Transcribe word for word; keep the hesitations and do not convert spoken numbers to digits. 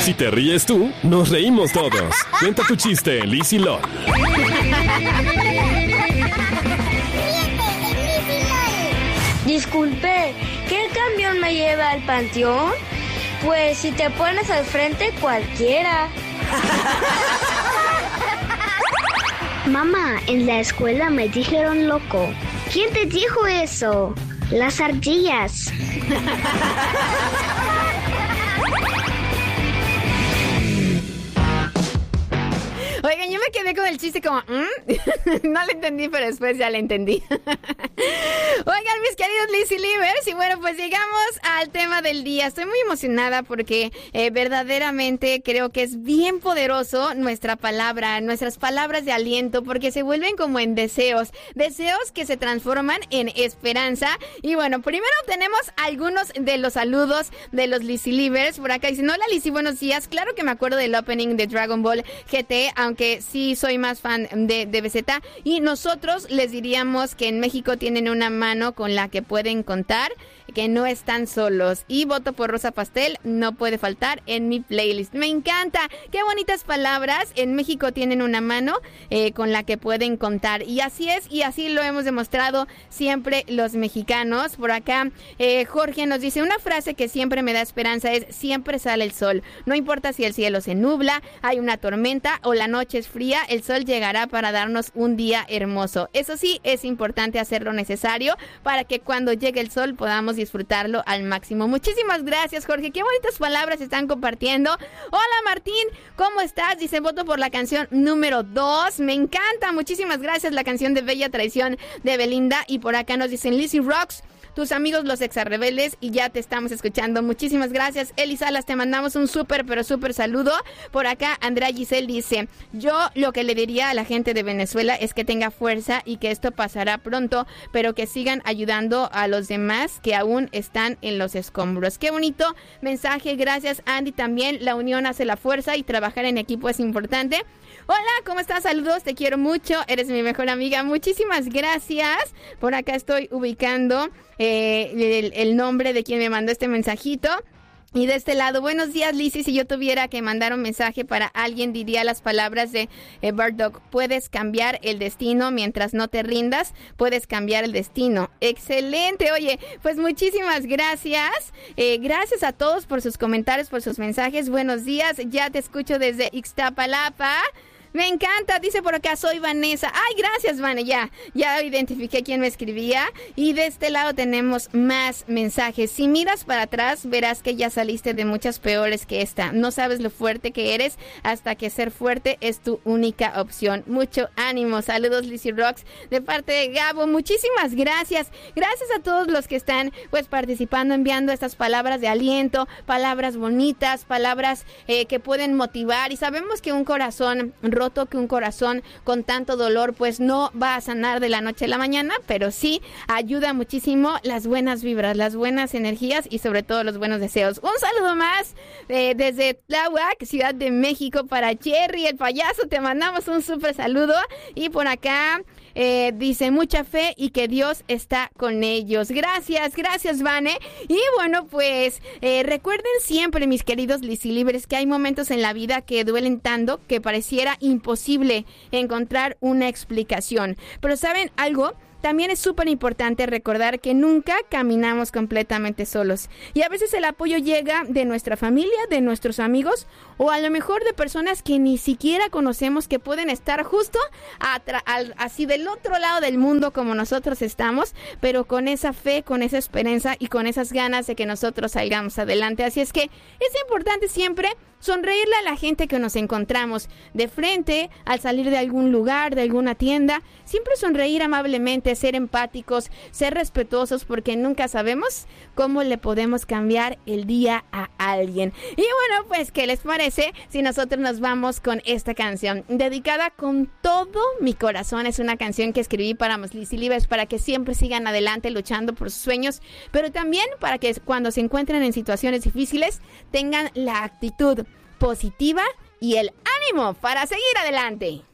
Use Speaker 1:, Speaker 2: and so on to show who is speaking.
Speaker 1: Si te ríes tú, nos reímos todos. Cuenta tu chiste en Liz y Lol.
Speaker 2: Disculpe, ¿qué camión me lleva al panteón? Pues si te pones al frente, cualquiera.
Speaker 3: Mamá, en la escuela me dijeron loco. ¿Quién te dijo eso? Las ardillas.
Speaker 4: Oigan, yo me quedé con el chiste como... ¿Mm? No lo entendí, pero después ya lo entendí. Oigan, mis queridos Lizzy Livers, y bueno, pues llegamos al tema del día. Estoy muy emocionada porque eh, verdaderamente creo que es bien poderoso nuestra palabra, nuestras palabras de aliento, porque se vuelven como en deseos. Deseos que se transforman en esperanza. Y bueno, primero tenemos algunos de los saludos de los Lizzy Livers. Por acá dicen, hola Lizzy, buenos días. Claro que me acuerdo del opening de Dragon Ball G T, aunque que sí soy más fan de, de B Z, y nosotros les diríamos que en México tienen una mano con la que pueden contar, que no están solos, y voto por Rosa Pastel, no puede faltar en mi playlist. Me encanta, qué bonitas palabras. En México tienen una mano eh, con la que pueden contar, y así es, y así lo hemos demostrado siempre los mexicanos. Por acá eh, Jorge nos dice, una frase que siempre me da esperanza es, siempre sale el sol, no importa si el cielo se nubla, hay una tormenta o la noche es fría, el sol llegará para darnos un día hermoso. Eso sí, es importante hacer lo necesario para que cuando llegue el sol podamos disfrutarlo al máximo. Muchísimas gracias, Jorge, qué bonitas palabras están compartiendo. Hola Martín, ¿cómo estás? Dice, voto por la canción número dos, me encanta, muchísimas gracias, la canción de Bella Traición de Belinda. Y por acá nos dicen, Lizzy Rocks, tus amigos los exarrebeldes, y ya te estamos escuchando. Muchísimas gracias, Eli Salas, te mandamos un súper, pero súper saludo. Por acá, Andrea Giselle dice, yo lo que le diría a la gente de Venezuela es que tenga fuerza y que esto pasará pronto, pero que sigan ayudando a los demás que aún están en los escombros. Qué bonito mensaje, gracias Andy también. La unión hace la fuerza y trabajar en equipo es importante. Hola, ¿cómo estás? Saludos, te quiero mucho, eres mi mejor amiga. Muchísimas gracias. Por acá estoy ubicando eh, el, el nombre de quien me mandó este mensajito. Y de este lado, buenos días Lizzy, si yo tuviera que mandar un mensaje para alguien diría las palabras de eh, Bird Dog, puedes cambiar el destino mientras no te rindas, puedes cambiar el destino. Excelente, oye, pues muchísimas gracias, eh, gracias a todos por sus comentarios, por sus mensajes, buenos días, ya te escucho desde Ixtapalapa. Me encanta, dice por acá, soy Vanessa. Ay, gracias, Vane, ya, ya identifiqué quién me escribía. Y de este lado tenemos más mensajes. Si miras para atrás, verás que ya saliste de muchas peores que esta. No sabes lo fuerte que eres hasta que ser fuerte es tu única opción. Mucho ánimo. Saludos, Lizzy Rocks, de parte de Gabo. Muchísimas gracias. Gracias a todos los que están pues participando, enviando estas palabras de aliento, palabras bonitas, palabras eh, que pueden motivar. Y sabemos que un corazón roto, que un corazón con tanto dolor pues no va a sanar de la noche a la mañana, pero sí ayuda muchísimo las buenas vibras, las buenas energías y sobre todo los buenos deseos. Un saludo más eh, desde Tláhuac, Ciudad de México, para Jerry el payaso, te mandamos un súper saludo. Y por acá Eh, dice, mucha fe y que Dios está con ellos. Gracias, gracias, Vane. Y bueno, pues eh, recuerden siempre, mis queridos Lizzy Livers, que hay momentos en la vida que duelen tanto que pareciera imposible encontrar una explicación. Pero ¿saben algo? También es súper importante recordar que nunca caminamos completamente solos. Y a veces el apoyo llega de nuestra familia, de nuestros amigos, o a lo mejor de personas que ni siquiera conocemos, que pueden estar justo atra- al, así del otro lado del mundo como nosotros estamos, pero con esa fe, con esa esperanza y con esas ganas de que nosotros salgamos adelante. Así es que es importante siempre sonreírle a la gente que nos encontramos de frente al salir de algún lugar, de alguna tienda. Siempre sonreír amablemente, ser empáticos, ser respetuosos, porque nunca sabemos cómo le podemos cambiar el día a alguien. Y bueno, pues, ¿qué les parece si nosotros nos vamos con esta canción? Dedicada con todo mi corazón. Es una canción que escribí para mis Lizzy Livers, para que siempre sigan adelante luchando por sus sueños, pero también para que cuando se encuentren en situaciones difíciles tengan la actitud positiva y el ánimo para seguir adelante.